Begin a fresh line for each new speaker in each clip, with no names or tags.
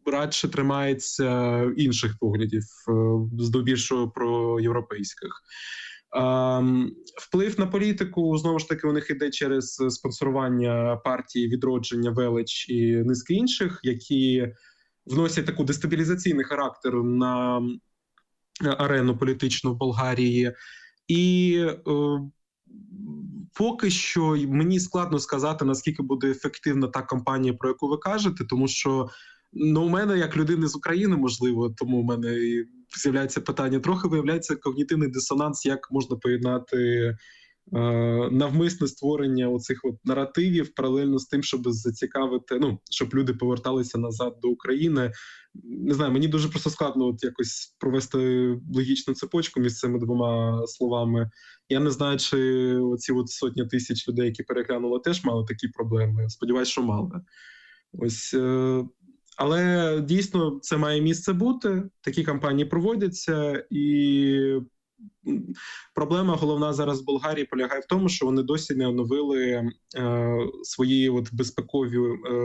радше тримається інших поглядів, здебільшого проєвропейських. Вплив на політику, знову ж таки, у них йде через спонсорування партії «Відродження», «Велич» і низки інших, які вносять таку дестабілізаційний характер на арену політичну в Болгарії. І поки що мені складно сказати, наскільки буде ефективна та кампанія, про яку ви кажете, тому що у мене, як людини з України, можливо, тому у мене і з'являється питання, трохи виявляється когнітивний дисонанс, як можна поєднати навмисне створення оцих от наративів паралельно з тим, щоб зацікавити, щоб люди поверталися назад до України. Не знаю, мені дуже просто складно якось провести логічну цепочку між цими двома словами. Я не знаю, чи оці сотні тисяч людей, які переглянули, теж мали такі проблеми. Сподіваюсь, що мали. Ось, але дійсно це має місце бути, такі кампанії проводяться, і проблема головна зараз в Болгарії полягає в тому, що вони досі не оновили свої безпекові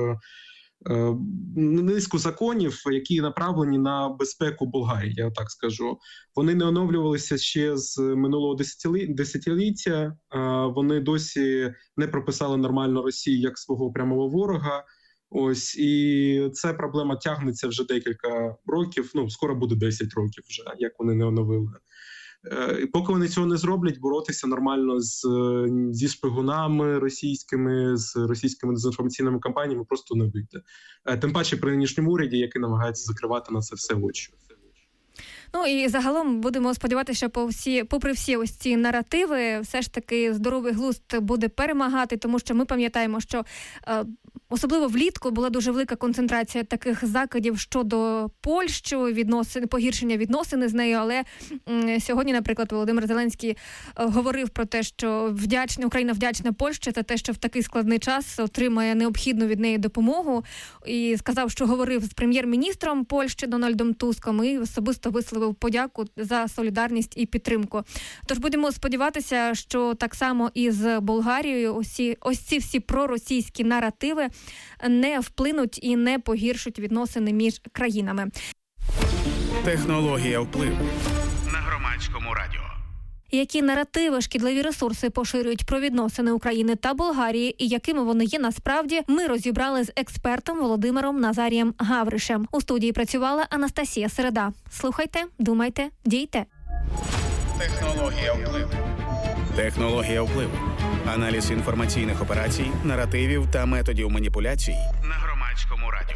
низку законів, які направлені на безпеку Болгарії, я так скажу. Вони не оновлювалися ще з минулого десятиліття, вони досі не прописали нормально Росію як свого прямого ворога. Ось, і ця проблема тягнеться вже декілька років, скоро буде 10 років вже, як вони не оновили. І поки вони цього не зроблять, боротися нормально зі шпигунами російськими, з російськими дезінформаційними кампаніями просто не вийде. Тим паче при нинішньому уряді, який намагається закривати на це все очі.
І загалом будемо сподіватися, що попри всі ось ці наративи, все ж таки здоровий глузд буде перемагати, тому що ми пам'ятаємо, що особливо влітку була дуже велика концентрація таких закидів щодо Польщі, погіршення відносин з нею, але сьогодні, наприклад, Володимир Зеленський говорив про те, що Україна вдячна Польщі за те, що в такий складний час отримає необхідну від неї допомогу, і сказав, що говорив з прем'єр-міністром Польщі Дональдом Туском і особисто висловив подяку за солідарність і підтримку. Тож будемо сподіватися, що так само і з Болгарією ось ці всі проросійські наративи не вплинуть і не погіршуть відносини між країнами.
Технологія впливу на Громадському радіо.
Які наративи, шкідливі ресурси поширюють про відносини України та Болгарії і якими вони є насправді, ми розібрали з експертом Володимиром Назарієм Гавришем. У студії працювала Анастасія Середа. Слухайте, думайте, дійте.
Технологія впливу. Технологія впливу. Аналіз інформаційних операцій, наративів та методів маніпуляцій на Громадському радіо.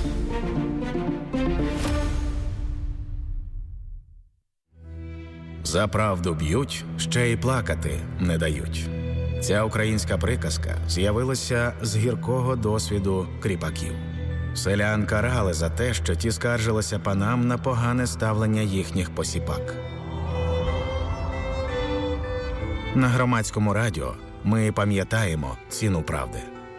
За правду б'ють, ще й плакати не дають. Ця українська приказка з'явилася з гіркого досвіду кріпаків. Селян карали за те, що ті скаржилися панам на погане ставлення їхніх посіпак. На Громадському радіо ми пам'ятаємо ціну правди.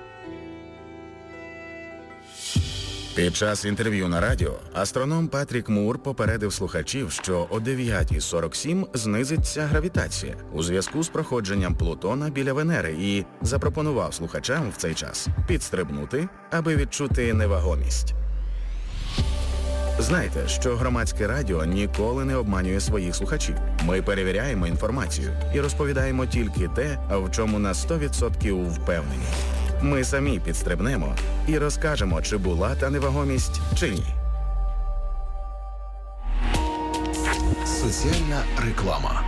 Під час інтерв'ю на радіо астроном Патрік Мур попередив слухачів, що о 9:47 знизиться гравітація у зв'язку з проходженням Плутона біля Венери і запропонував слухачам в цей час підстрибнути, аби відчути невагомість. Знайте, що Громадське радіо ніколи не обманює своїх слухачів. Ми перевіряємо інформацію і розповідаємо тільки те, в чому на 100% впевнені. Ми самі підстрибнемо і розкажемо, чи була та невагомість, чи ні.
Соціальна реклама.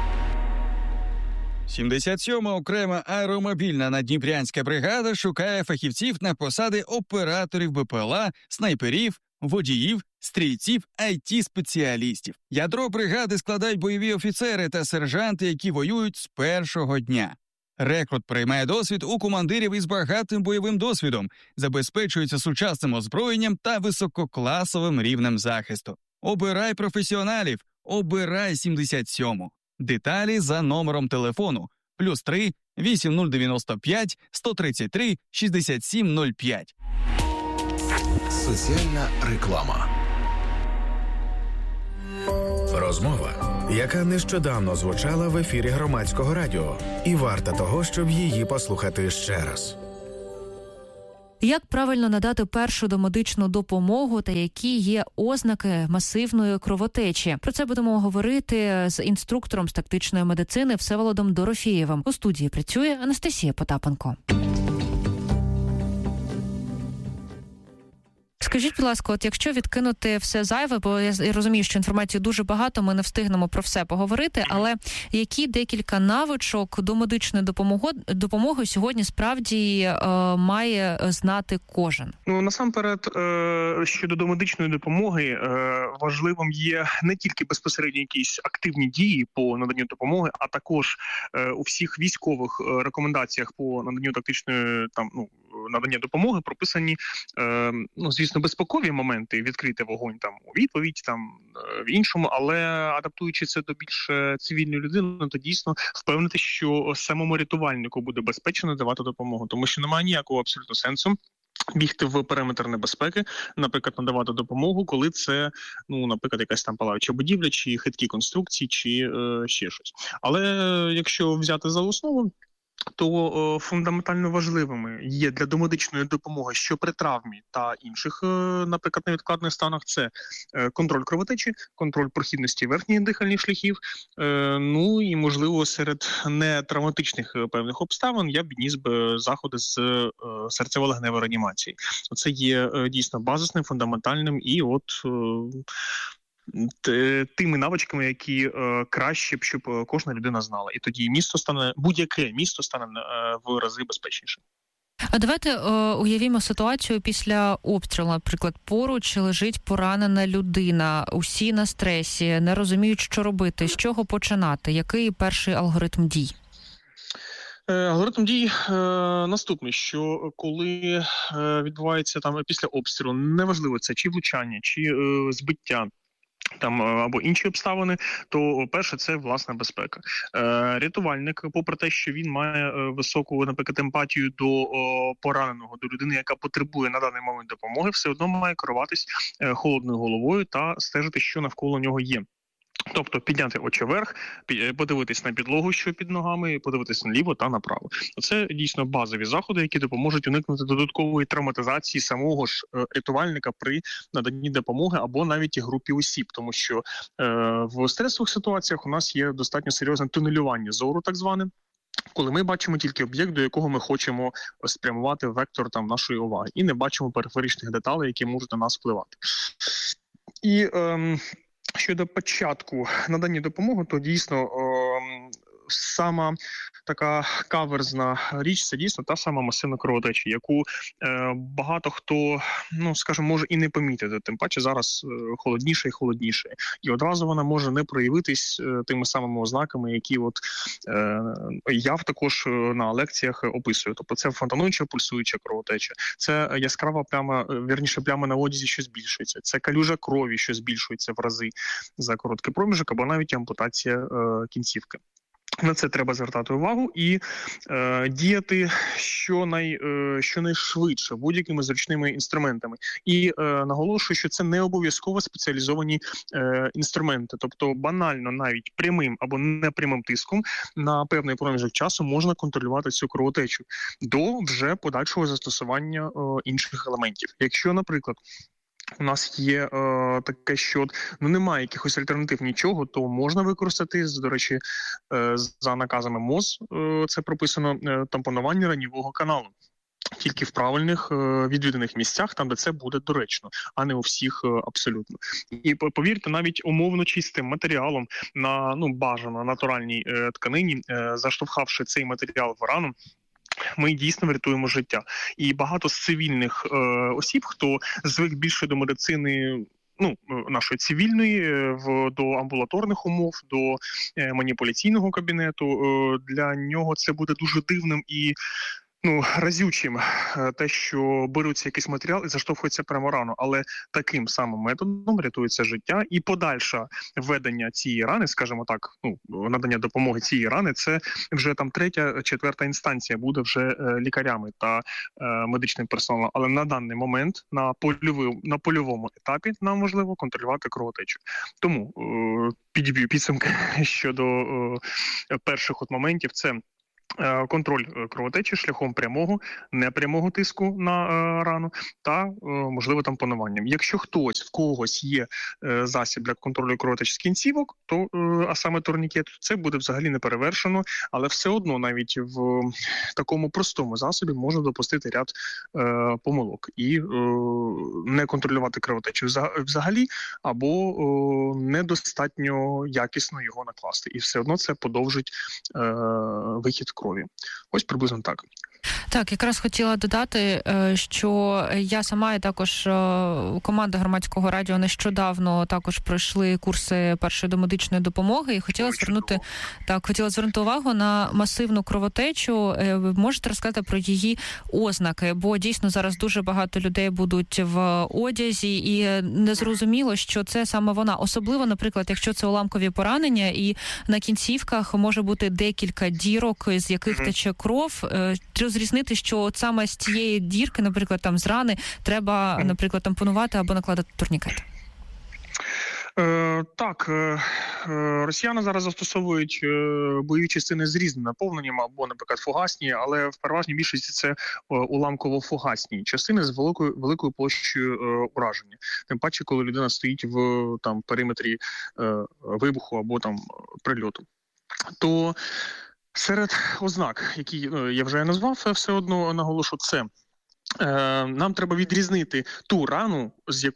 77-ма окрема аеромобільна наддніпрянська бригада шукає фахівців на посади операторів БПЛА, снайперів, водіїв, стрільців, IT-спеціалістів. Ядро бригади складають бойові офіцери та сержанти, які воюють з першого дня. Рекрут приймає досвід у командирів із багатим бойовим досвідом, забезпечується сучасним озброєнням та висококласовим рівнем захисту. Обирай професіоналів, обирай 77-му. Деталі за номером телефону +3 8095 133 6705.
Соціальна реклама.
Розмова, яка нещодавно звучала в ефірі Громадського радіо, і варта того, щоб її послухати ще раз.
Як правильно надати першу домедичну допомогу та які є ознаки масивної кровотечі? Про це будемо говорити з інструктором з тактичної медицини Всеволодом Дорофєєвим. У студії працює Анастасія Потапенко. Скажіть, будь ласка, от якщо відкинути все зайве, бо я розумію, що інформації дуже багато, ми не встигнемо про все поговорити, але які декілька навичок до медичної допомоги сьогодні справді має знати кожен?
Ну, насамперед, щодо домедичної допомоги, важливим є не тільки безпосередньо якісь активні дії по наданню допомоги, а також у всіх військових рекомендаціях по наданню тактичної надання допомоги прописані, звісно, безпекові моменти, відкрити вогонь там у відповідь, там в іншому, але адаптуючи це до більш цивільної людини, то дійсно впевнити, що самому рятувальнику буде безпечно давати допомогу, тому що немає ніякого абсолютно сенсу бігти в периметр небезпеки, наприклад, надавати допомогу, коли це, наприклад, якась там палаюча будівля, чи хиткі конструкції, чи ще щось. Але якщо взяти за основу, то фундаментально важливими є для домедичної допомоги, що при травмі та інших, наприклад, невідкладних станах, це контроль кровотечі, контроль прохідності верхніх дихальних шляхів, і, можливо, серед нетравматичних певних обставин я б відніс би заходи з серцево-легеневої реанімації. Це є дійсно базисним, фундаментальним і тими навичками, які краще б, щоб кожна людина знала. І тоді будь-яке місто стане в рази безпечніше.
А давайте уявімо ситуацію після обстрілу. Наприклад, поруч лежить поранена людина, усі на стресі, не розуміють, що робити, з чого починати, який перший алгоритм дій?
Алгоритм дій наступний, що коли відбувається там після обстрілу, неважливо це чи влучання, чи збиття, або інші обставини, то перше це власна безпека. Рятувальник, попри те, що він має високу, наприклад, емпатію до пораненого, до людини, яка потребує на даний момент допомоги, все одно має керуватись холодною головою та стежити, що навколо нього є. Тобто підняти очі вверх, подивитись на підлогу, що під ногами, подивитись наліво та направо. Це дійсно базові заходи, які допоможуть уникнути додаткової травматизації самого ж рятувальника при наданні допомоги або навіть групі осіб. Тому що в стресових ситуаціях у нас є достатньо серйозне тунелювання зору, так зване, коли ми бачимо тільки об'єкт, до якого ми хочемо спрямувати вектор нашої уваги, і не бачимо периферичних деталей, які можуть на нас впливати. І щодо початку надання допомоги, то дійсно сама така каверзна річ – це дійсно та сама масивна кровотеча, яку багато хто, може і не помітити. Тим паче зараз холодніше і холодніше. І одразу вона може не проявитись тими самими ознаками, які я також на лекціях описую. Тобто це фонтануюча, пульсуюча кровотеча, це яскрава пляма на одязі, що збільшується, це калюжа крові, що збільшується в рази за короткий проміжок, або навіть ампутація кінцівки. На це треба звертати увагу і діяти щонайшвидше будь-якими зручними інструментами. І наголошую, що це не обов'язково спеціалізовані інструменти. Тобто банально навіть прямим або непрямим тиском на певний проміжок часу можна контролювати цю кровотечу до вже подальшого застосування інших елементів. Якщо, наприклад, у нас є таке, що немає якихось альтернатив нічого, то можна використати, до речі, за наказами МОЗ, це прописано тампонування ранівого каналу. Тільки в правильних відвіданих місцях, там, де це буде доречно, а не у всіх абсолютно. І повірте, навіть умовно чистим матеріалом на бажано натуральній тканині, заштовхавши цей матеріал в рану, ми дійсно врятуємо життя. І багато з цивільних осіб, хто звик більше до медицини, нашої цивільної, до амбулаторних умов, до маніпуляційного кабінету, для нього це буде дуже дивним і разючим те, що беруться якийсь матеріал і заштовхується прямо рану, але таким самим методом рятується життя, і подальше введення цієї рани, скажімо так, надання допомоги цієї рани, це вже там 3-4 інстанція буде вже лікарями та медичним персоналом. Але на даний момент на польовому етапі нам важливо контролювати кровотечу. Тому підіб'ю підсумки щодо перших моментів. Це контроль кровотечі шляхом прямого, непрямого тиску на рану та, можливо, тампонуванням. Якщо в когось є засіб для контролю кровотечі з кінцівок, то, а саме турнікет, це буде взагалі не перевершено, але все одно навіть в такому простому засобі можна допустити ряд помилок і не контролювати кровотечу взагалі, або недостатньо якісно його накласти. І все одно це подовжить вихід крові. Ось приблизно так.
Так, якраз хотіла додати, що я сама і також команда Громадського радіо нещодавно також пройшли курси першої домедичної допомоги і хотіла звернути увагу на масивну кровотечу. Можете розказати про її ознаки, бо дійсно зараз дуже багато людей будуть в одязі і незрозуміло, що це саме вона. Особливо, наприклад, якщо це уламкові поранення і на кінцівках може бути декілька дірок, з яких тече кров. Розрізнити, що от саме з цієї дірки, наприклад, там з рани, треба, наприклад, тампонувати або накладати турнікет?
Так, росіяни зараз застосовують бойові частини з різним наповненням або, наприклад, фугасні, але в переважній більшості це уламково-фугасні частини з великою площею ураження. Тим паче, коли людина стоїть в периметрі вибуху або прильоту. То серед ознак, які я вже назвав, все одно наголошу, це нам треба відрізнити ту рану,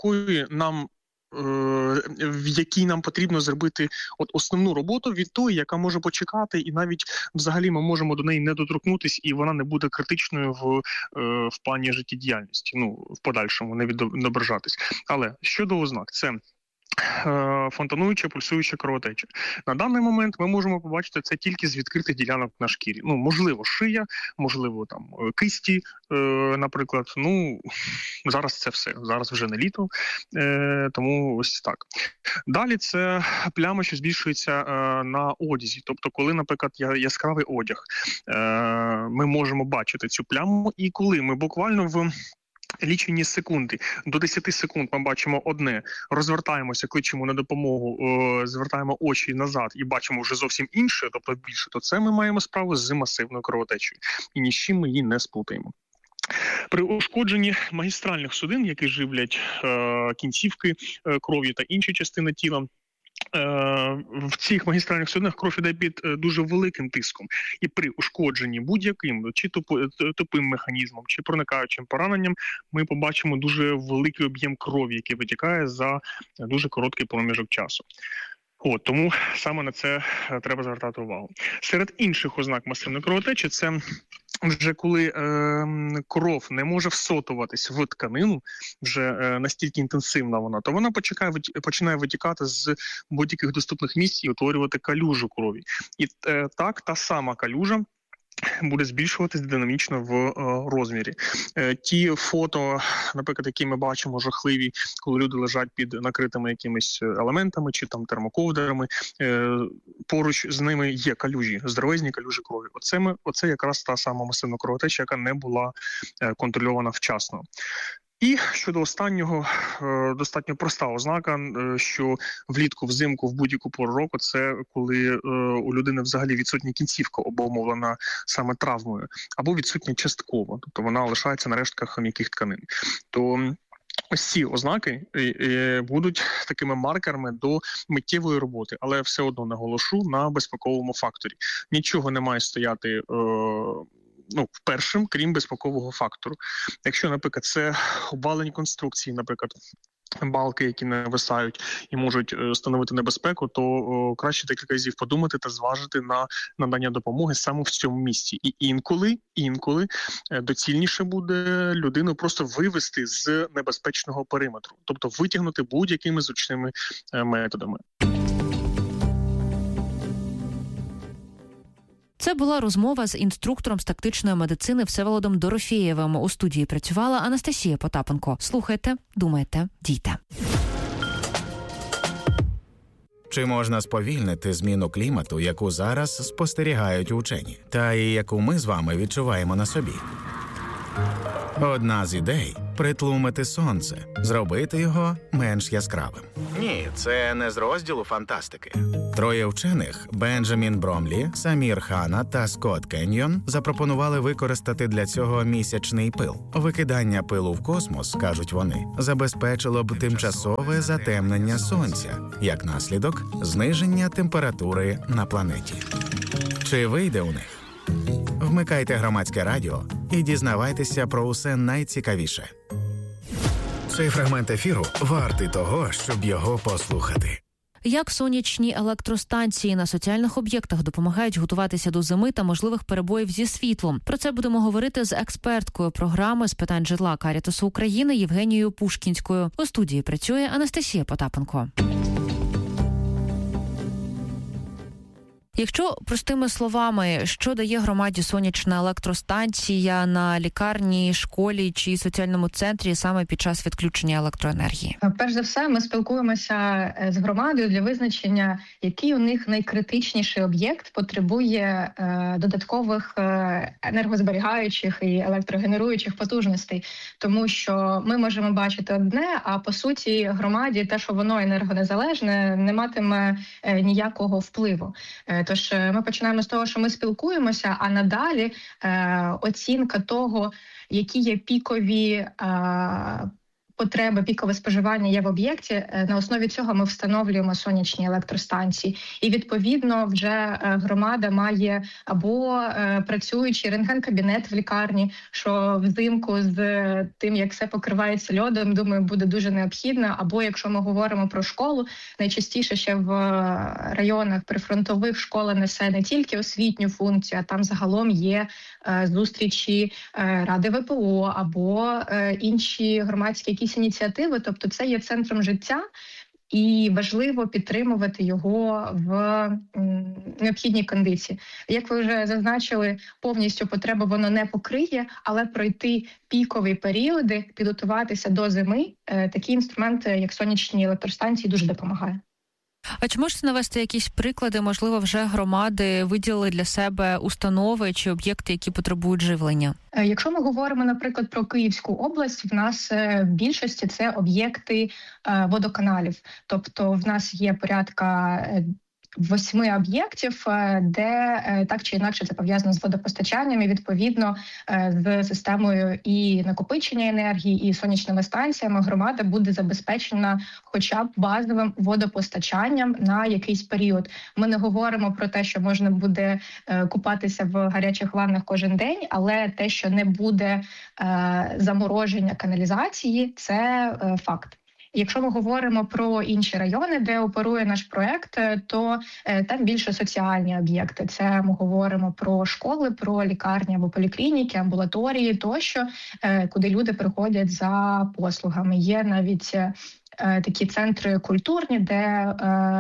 в якій нам потрібно зробити основну роботу від тої, яка може почекати, і навіть взагалі ми можемо до неї не доторкнутись, і вона не буде критичною в плані життєдіяльності, в подальшому не відображатись. Але щодо ознак, це фонтануюча, пульсуюча кровотеча. На даний момент ми можемо побачити це тільки з відкритих ділянок на шкірі. Можливо, шия, можливо, кисті, наприклад. Зараз це все. Зараз вже не літо, тому ось так. Далі це пляма, що збільшується на одязі. Тобто, коли, наприклад, яскравий одяг, ми можемо бачити цю пляму, і коли ми буквально в лічені секунди, до 10 секунд ми бачимо одне, розвертаємося, кличемо на допомогу, звертаємо очі назад і бачимо вже зовсім інше, тобто більше, то це ми маємо справу з масивною кровотечею. І ні з чим ми її не сплутаємо. При ушкодженні магістральних судин, які живлять кінцівки крові та інші частини тіла, в цих магістральних судинах кров іде під дуже великим тиском. І при ушкодженні будь-яким, чи тупим механізмом, чи проникаючим пораненням, ми побачимо дуже великий об'єм крові, який витікає за дуже короткий проміжок часу. Тому саме на це треба звертати увагу. Серед інших ознак масивної кровотечі це вже коли кров не може всотуватись в тканину, вже настільки інтенсивна вона, то вона починає витікати з будь-яких доступних місць і утворювати калюжу крові. І так, та сама калюжа буде збільшуватись динамічно в розмірі. Ті фото, наприклад, які ми бачимо жахливі, коли люди лежать під накритими якимись елементами чи термоковдрами, поруч з ними є калюжі, здоровезні калюжі крові. Оце якраз та сама масивна кровотеча, яка не була контрольована вчасно. І щодо останнього, достатньо проста ознака, що влітку, взимку, в будь-яку пору року, це коли у людини взагалі відсутня кінцівка, обумовлена саме травмою, або відсутня частково, тобто вона лишається на рештках м'яких тканин. То ось ці ознаки будуть такими маркерами до миттєвої роботи, але все одно наголошу на безпековому факторі. Нічого не має стояти першим, крім безпекового фактору. Якщо, наприклад, це обвалені конструкції, наприклад, балки, які нависають і можуть становити небезпеку, то краще декілька разів подумати та зважити на надання допомоги саме в цьому місці. І інколи доцільніше буде людину просто вивести з небезпечного периметру, тобто витягнути будь-якими зручними методами.
Це була розмова з інструктором з тактичної медицини Всеволодом Дорофєєвим. У студії працювала Анастасія Потапенко. Слухайте, думайте, дійте.
Чи можна сповільнити зміну клімату, яку зараз спостерігають учені, та і яку ми з вами відчуваємо на собі? Одна з ідей – притлумити сонце, зробити його менш яскравим. Ні, це не з розділу фантастики. Троє вчених – Бенджамін Бромлі, Самір Хана та Скотт Кеньйон – запропонували використати для цього місячний пил. Викидання пилу в космос, кажуть вони, забезпечило б тимчасове затемнення сонця. Як наслідок – зниження температури на планеті. Чи вийде у них? Вмикайте Громадське радіо і дізнавайтеся про усе найцікавіше. Цей фрагмент ефіру вартий того, щоб його послухати.
Як сонячні електростанції на соціальних об'єктах допомагають готуватися до зими та можливих перебоїв зі світлом? Про це будемо говорити з експерткою програми з питань житла Карітасу України Євгенією Пушкінською. У студії працює Анастасія Потапенко. Якщо простими словами, що дає громаді сонячна електростанція на лікарні, школі чи соціальному центрі саме під час відключення електроенергії?
Перш за все, ми спілкуємося з громадою для визначення, який у них найкритичніший об'єкт потребує додаткових енергозберігаючих і електрогенеруючих потужностей. Тому що ми можемо бачити одне, а по суті громаді те, що воно енергонезалежне, не матиме ніякого впливу. Тож ми починаємо з того, що ми спілкуємося, а надалі оцінка того, які є пікові потреби, пікове споживання є в об'єкті, на основі цього ми встановлюємо сонячні електростанції. І, відповідно, вже громада має або працюючий рентген-кабінет в лікарні, що взимку з тим, як все покривається льодом, думаю, буде дуже необхідно. Або, якщо ми говоримо про школу, найчастіше ще в районах прифронтових школа несе не тільки освітню функцію, а там загалом є зустрічі Ради ВПО або інші громадські якісь ініціативи, тобто це є центром життя, і важливо підтримувати його в необхідній кондиції. Як ви вже зазначили, повністю потребу воно не покриє, але пройти пікові періоди, підготуватися до зими, такі інструменти, як сонячні електростанції, дуже допомагає.
А чи можете навести якісь приклади, можливо, вже громади виділили для себе установи чи об'єкти, які потребують живлення?
Якщо ми говоримо, наприклад, про Київську область, в нас в більшості це об'єкти водоканалів. Тобто в нас є порядка 8 об'єктів, де так чи інакше це пов'язано з водопостачанням і, відповідно, з системою і накопичення енергії, і сонячними станціями громада буде забезпечена хоча б базовим водопостачанням на якийсь період. Ми не говоримо про те, що можна буде купатися в гарячих ваннах кожен день, але те, що не буде замороження каналізації, це факт. Якщо ми говоримо про інші райони, де оперує наш проект, то там більше соціальні об'єкти. Це ми говоримо про школи, про лікарні або поліклініки, амбулаторії тощо, куди люди приходять за послугами. Є навіть такі центри культурні, де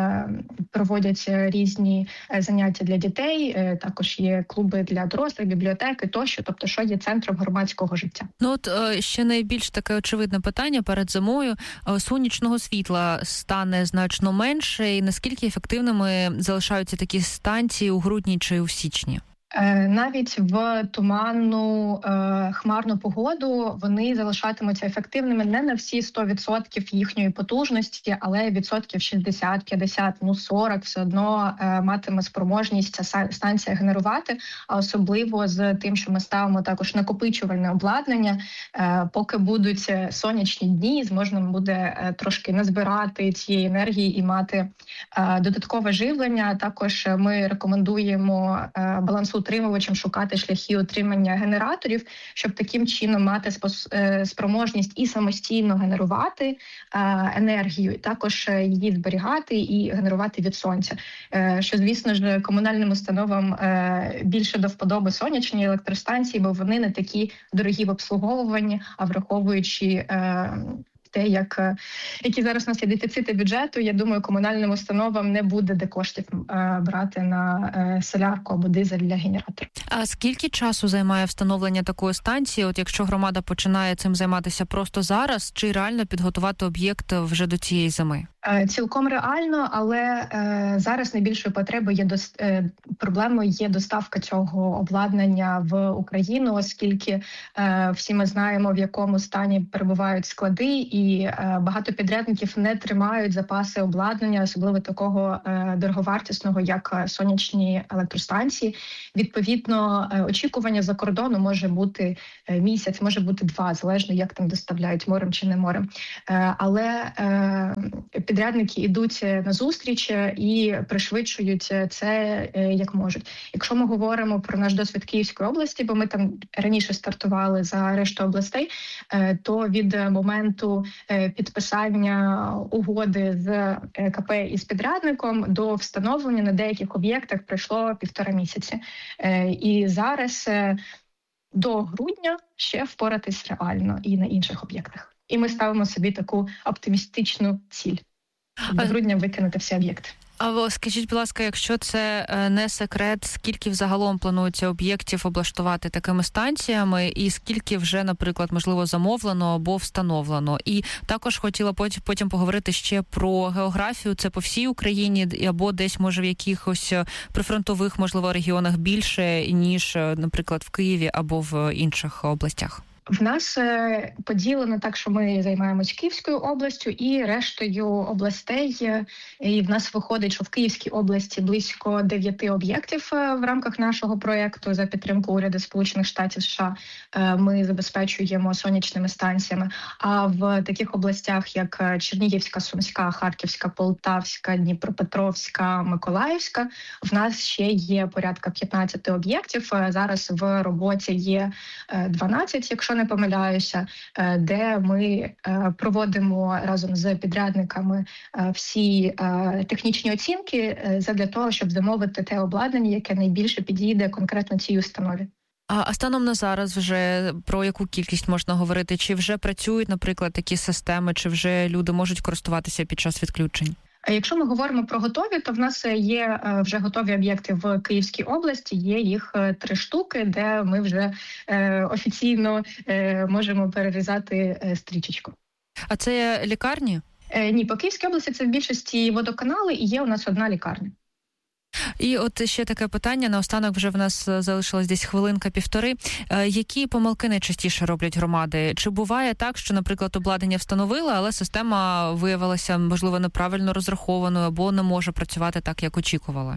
проводять різні заняття для дітей, також є клуби для дорослих, бібліотеки тощо, тобто що є центром громадського життя.
Ну от ще найбільш таке очевидне питання перед зимою. Сонячного світла стане значно менше, і наскільки ефективними залишаються такі станції у грудні чи у січні?
Навіть в туманну, хмарну погоду вони залишатимуться ефективними не на всі 100% їхньої потужності, але відсотків 60, 50, 40 все одно матиме спроможність ця станція генерувати, а особливо з тим, що ми ставимо також накопичувальне обладнання. Поки будуть сонячні дні, можна буде трошки назбирати цієї енергії і мати додаткове живлення. Також ми рекомендуємо балансоутримувачам шукати шляхи отримання генераторів, щоб таким чином мати спроможність і самостійно генерувати енергію, і також її зберігати і генерувати від сонця. Що, звісно ж, комунальним установам більше до вподоби сонячні електростанції, бо вони не такі дорогі в обслуговуванні, а враховуючи те, які зараз у нас є дефіцити бюджету, я думаю, комунальним установам не буде де коштів брати на солярку або дизель для генератора.
А скільки часу займає встановлення такої станції? От якщо громада починає цим займатися просто зараз, чи реально підготувати об'єкт вже до цієї зими?
Цілком реально, але зараз найбільшою проблемою є доставка цього обладнання в Україну, оскільки всі ми знаємо, в якому стані перебувають склади, і багато підрядників не тримають запаси обладнання, особливо такого дороговартісного, як сонячні електростанції. Відповідно, очікування за кордону може бути місяць, може бути 2, залежно як там доставляють, морем чи не морем. Але підрядники йдуть на зустріч і пришвидшують це як можуть. Якщо ми говоримо про наш досвід Київської області, бо ми там раніше стартували за решту областей, то від моменту підписання угоди з КП із підрядником до встановлення на деяких об'єктах пройшло 1,5 місяці. І зараз до грудня ще впоратись реально і на інших об'єктах. І ми ставимо собі таку оптимістичну ціль. До грудня викинути всі об'єкти.
А скажіть, будь ласка, якщо це не секрет, скільки взагалом планується об'єктів облаштувати такими станціями і скільки вже, наприклад, можливо, замовлено або встановлено? І також хотіла потім поговорити ще про географію. Це по всій Україні або десь, може, в якихось прифронтових, можливо, регіонах більше, ніж, наприклад, в Києві або в інших областях?
В нас поділено так, що ми займаємось Київською областю і рештою областей. І в нас виходить, що в Київській області близько 9 об'єктів в рамках нашого проєкту за підтримку уряду Сполучених Штатів США. Ми забезпечуємо сонячними станціями. А в таких областях, як Чернігівська, Сумська, Харківська, Полтавська, Дніпропетровська, Миколаївська, в нас ще є порядка 15 об'єктів. Зараз в роботі є 12, якщо не помиляюся, де ми проводимо разом з підрядниками всі технічні оцінки задля того, щоб замовити те обладнання, яке найбільше підійде конкретно цій установі.
А станом на зараз вже про яку кількість можна говорити? Чи вже працюють, наприклад, такі системи, чи вже люди можуть користуватися під час відключень?
Якщо ми говоримо про готові, то в нас є вже готові об'єкти в Київській області, є їх 3 штуки, де ми вже офіційно можемо перерізати стрічечку.
А це лікарні?
Ні, по Київській області це в більшості водоканали і є у нас 1 лікарня.
І от ще таке питання, наостанок вже в нас залишилось десь хвилинка-півтори. Які помилки найчастіше роблять громади? Чи буває так, що, наприклад, обладнання встановили, але система виявилася, можливо, неправильно розрахованою або не може працювати так, як очікували?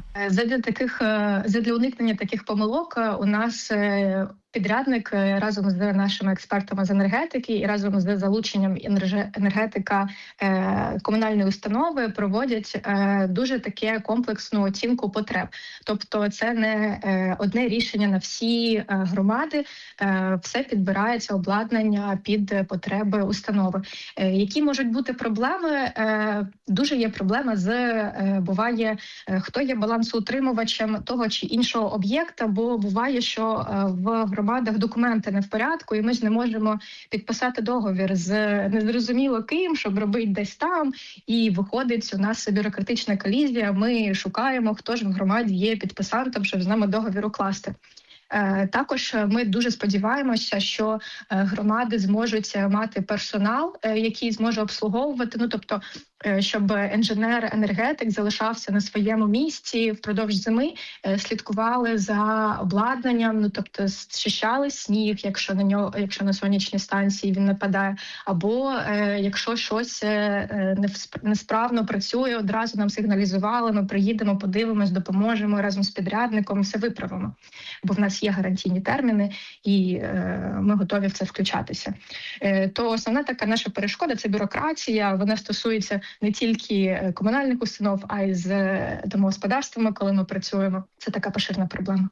Задля уникнення таких помилок у нас підрядник разом з нашими експертами з енергетики і разом з залученням енергетика комунальної установи проводять дуже таке комплексну оцінку потреб. Тобто це не одне рішення на всі громади, все підбирається обладнання під потреби установи. Які можуть бути проблеми? Дуже є проблема буває, хто є балансоутримувачем того чи іншого об'єкта, бо буває, що в громадах документи не в порядку, і ми ж не можемо підписати договір з незрозуміло ким, щоб робити десь там, і виходить у нас бюрократична колізія, ми шукаємо, хто ж в громаді є підписантом, щоб з нами договір укласти. Також ми дуже сподіваємося, що громади зможуть мати персонал, який зможе обслуговувати, тобто, щоб інженер-енергетик залишався на своєму місці впродовж зими, слідкували за обладнанням, тобто зчищали сніг, якщо на сонячній станції він нападає, або якщо щось несправно працює, одразу нам сигналізували, ми приїдемо, подивимось, допоможемо разом з підрядником, все виправимо. Бо в нас є гарантійні терміни, і ми готові в це включатися. То основна така наша перешкода – це бюрократія, вона стосується не тільки комунальних установ, а й з домогосподарствами, коли ми працюємо. Це така поширена проблема.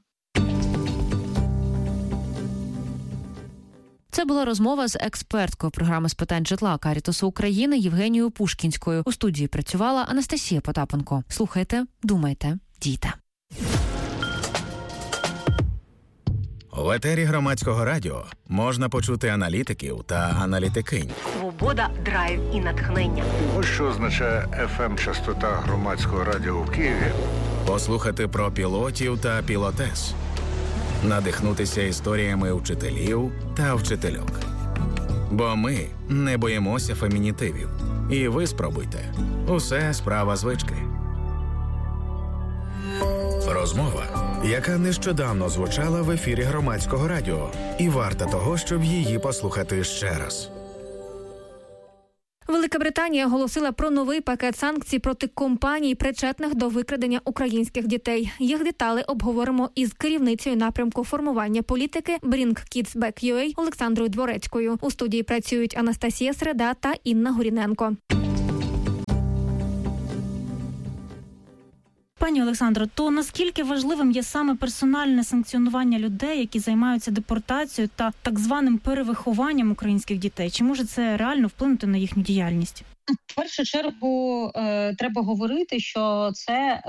Це була розмова з експерткою програми з питань житла Карітасу України Євгенією Пушкінською. У студії працювала Анастасія Потапенко. Слухайте, думайте, дійте.
В етері Громадського радіо можна почути аналітиків та аналітикинь.
Свобода, драйв і натхнення.
Ось що означає FM-частота Громадського радіо в Києві.
Послухати про пілотів та пілотес. Надихнутися історіями вчителів та вчительок. Бо ми не боїмося фемінітивів І ви спробуйте. Усе справа звички. Розмова, яка нещодавно звучала в ефірі Громадського радіо. І варта того, щоб її послухати ще раз.
Велика Британія оголосила про новий пакет санкцій проти компаній, причетних до викрадення українських дітей. Їх деталі обговоримо із керівницею напрямку формування політики Bring Kids Back UA Олександрою Дворецькою. У студії працюють Анастасія Среда та Інна Горіненко.
Пані Олександро, то наскільки важливим є саме персональне санкціонування людей, які займаються депортацією та так званим перевихованням українських дітей? Чи може це реально вплинути на їхню діяльність?
В першу чергу треба говорити, що це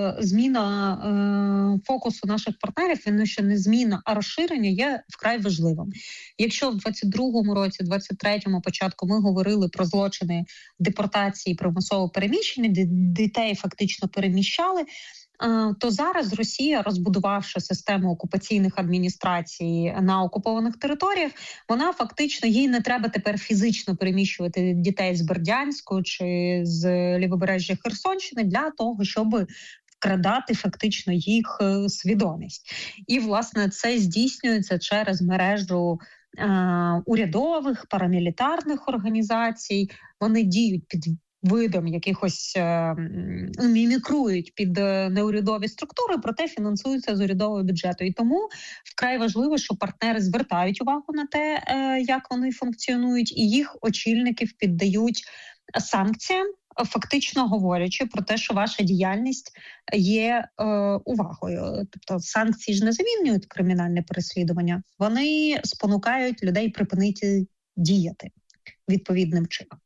зміна фокусу наших партнерів, він ще не зміна, а розширення є вкрай важливим. Якщо в 22-му році, 23-му початку ми говорили про злочини депортації, примусового переміщення, де дітей фактично переміщали, то зараз Росія, розбудувавши систему окупаційних адміністрацій на окупованих територіях, вона фактично, їй не треба тепер фізично переміщувати дітей з Бердянську чи з лівобережжя Херсонщини для того, щоб вкрадати фактично їх свідомість. І, власне, це здійснюється через мережу урядових, парамілітарних організацій. Вони діють під видом якихось мімікрують під неурядові структури, проте фінансуються з урядового бюджету. І тому вкрай важливо, що партнери звертають увагу на те, як вони функціонують, і їх очільників піддають санкціям, фактично говорячи про те, що ваша діяльність є увагою. Тобто санкції ж не замінюють кримінальне переслідування, вони спонукають людей припинити діяти відповідним чином.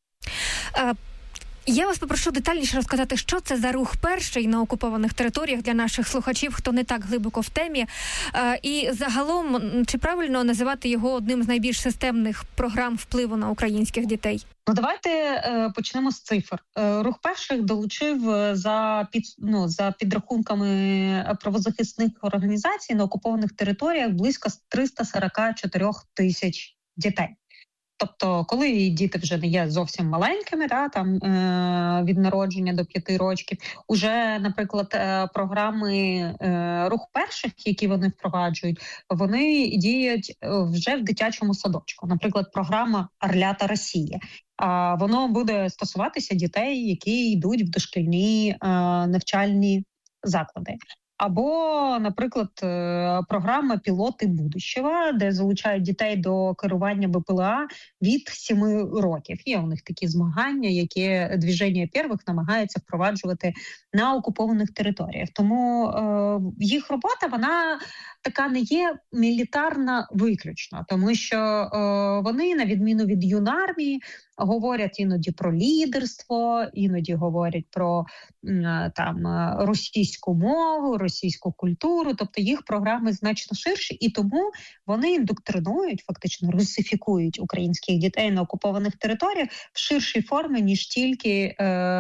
Я вас попрошу детальніше розказати, що це за рух перший на окупованих територіях для наших слухачів, хто не так глибоко в темі. І загалом, чи правильно називати його одним з найбільш системних програм впливу на українських дітей?
Ну, давайте почнемо з цифр. Рух перших долучив за підрахунками правозахисних організацій на окупованих територіях близько 344 тисяч дітей. Тобто, коли діти вже не є зовсім маленькими, від народження до 5 років, уже, наприклад, програми «Рух перших», які вони впроваджують, вони діють вже в дитячому садочку. Наприклад, програма «Орлята Росії». Воно буде стосуватися дітей, які йдуть в дошкільні навчальні заклади. Або, наприклад, програма «Пілоти будущого», де залучають дітей до керування БПЛА від 7 років. Є у них такі змагання, які «Движення первих» намагається впроваджувати на окупованих територіях. Тому їх робота, вона така не є мілітарна виключно, тому що вони, на відміну від юнармії, говорять іноді про лідерство, іноді говорять про російську мову, російську культуру, тобто їх програми значно ширші, і тому вони індоктринують, фактично русифікують українських дітей на окупованих територіях в ширшій формі, ніж тільки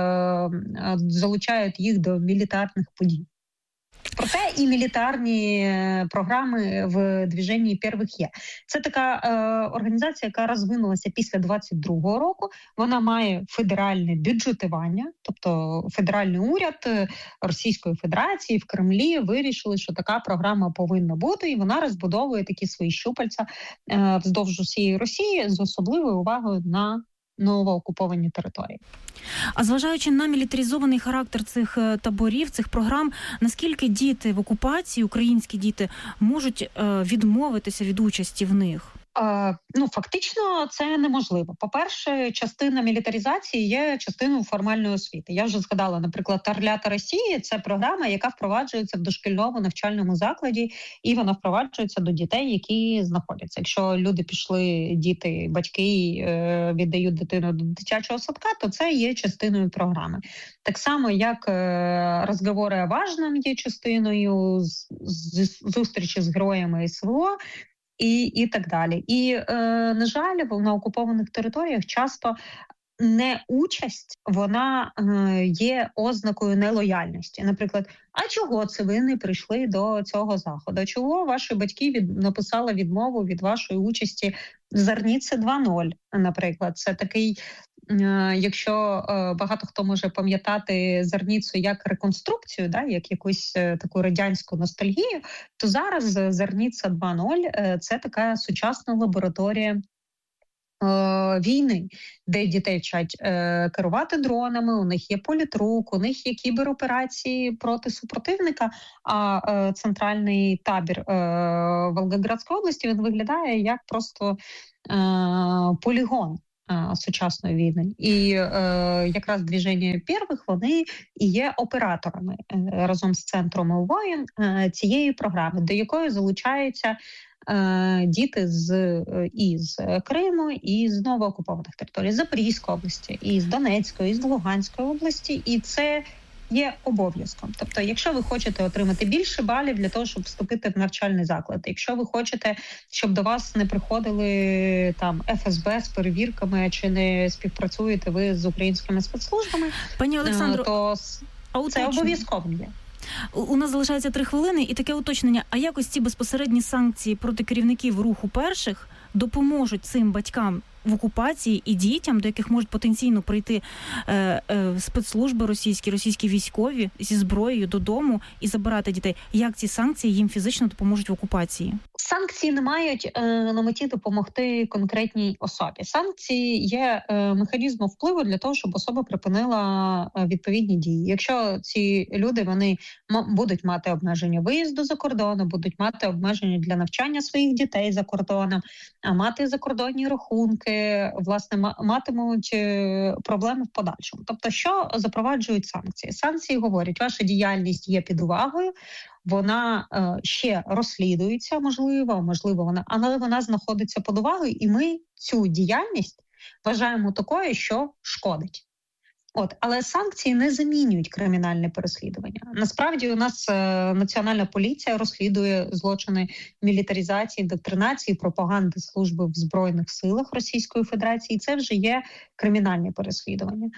залучають їх до мілітарних подій. Проте і мілітарні програми в «Движенні первих» є. Це така організація, яка розвинулася після 22-го року. Вона має федеральне бюджетування, тобто федеральний уряд Російської Федерації в Кремлі вирішили, що така програма повинна бути, і вона розбудовує такі свої щупальця вздовж усієї Росії з особливою увагою на новоокуповані території.
А зважаючи на мілітаризований характер цих таборів, цих програм, наскільки діти в окупації, українські діти, можуть відмовитися від участі в них?
Фактично це неможливо. По-перше, частина мілітаризації є частиною формальної освіти. Я вже згадала, наприклад, «Орлята Росії» – це програма, яка впроваджується в дошкільному навчальному закладі, і вона впроваджується до дітей, які знаходяться. Якщо люди пішли, діти, батьки віддають дитину до дитячого садка, то це є частиною програми. Так само, як «Розговори о важном» є частиною, зустрічі з героями СВО, і так далі. І, на жаль, на окупованих територіях часто неучасть, вона є ознакою нелояльності. Наприклад, а чого це ви не прийшли до цього заходу? Чого ваші батьки написали відмову від вашої участі в Зарніці 2.0, наприклад? Це такий якщо багато хто може пам'ятати Зерніцу як реконструкцію, да, як якусь таку радянську ностальгію, то зараз Зерніца 2.0 – це така сучасна лабораторія війни, де дітей вчать керувати дронами, у них є політрук, у них є кібероперації проти супротивника, а центральний табір Волгоградської області, він виглядає як просто полігон сучасної війни. І якраз движення первих, вони і є операторами разом з центром воїн цієї програми, до якої залучаються діти із Криму, і з новоокупованих територій, з Запорізької області, і з Донецької, і з Луганської області, і це є обов'язком. Тобто, якщо ви хочете отримати більше балів для того, щоб вступити в навчальний заклад, якщо ви хочете, щоб до вас не приходили там ФСБ з перевірками, чи не співпрацюєте ви з українськими спецслужбами,
пані Олександро,
то це обов'язково є.
У нас залишається 3 хвилини, і таке уточнення. А якось ці безпосередні санкції проти керівників руху перших допоможуть цим батькам в окупації і дітям, до яких можуть потенційно прийти спецслужби російські військові зі зброєю додому і забирати дітей? Як ці санкції їм фізично допоможуть в окупації?
Санкції не мають на меті допомогти конкретній особі. Санкції є механізмом впливу для того, щоб особа припинила відповідні дії. Якщо ці люди, вони будуть мати обмеження виїзду за кордон, будуть мати обмеження для навчання своїх дітей за кордоном, мати закордонні рахунки, власне, матимуть проблеми в подальшому. Тобто, що запроваджують санкції? Санкції говорять, ваша діяльність є під увагою, вона ще розслідується, можливо вона, але вона знаходиться під увагою, і ми цю діяльність вважаємо такою, що шкодить. Але санкції не замінюють кримінальне переслідування. Насправді у нас Національна поліція розслідує злочини мілітаризації, індоктринації, пропаганди служби в Збройних силах Російської Федерації. Це вже є кримінальне переслідування.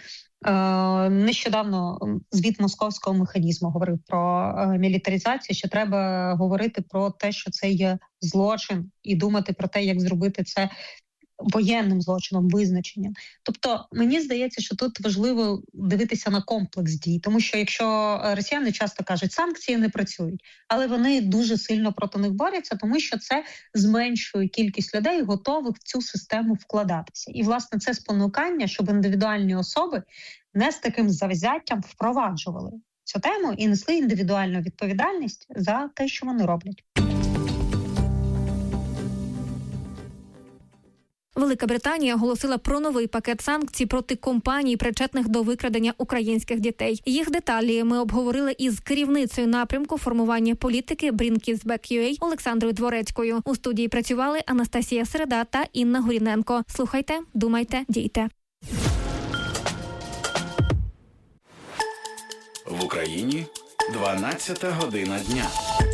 Нещодавно звіт московського механізму говорив про мілітаризацію, що треба говорити про те, що це є злочин, і думати про те, як зробити це воєнним злочином, визначенням. Тобто, мені здається, що тут важливо дивитися на комплекс дій, тому що якщо росіяни часто кажуть, санкції не працюють, але вони дуже сильно проти них борються, тому що це зменшує кількість людей, готових в цю систему вкладатися. І, власне, це спонукання, щоб індивідуальні особи не з таким завзяттям впроваджували цю тему і несли індивідуальну відповідальність за те, що вони роблять.
Велика Британія оголосила про новий пакет санкцій проти компаній, причетних до викрадення українських дітей. Їх деталі ми обговорили із керівницею напрямку формування політики Bring-Kids-Back.UA Олександрою Дворецькою. У студії працювали Анастасія Середа та Інна Горіненко. Слухайте, думайте, дійте.
В Україні 12 година дня.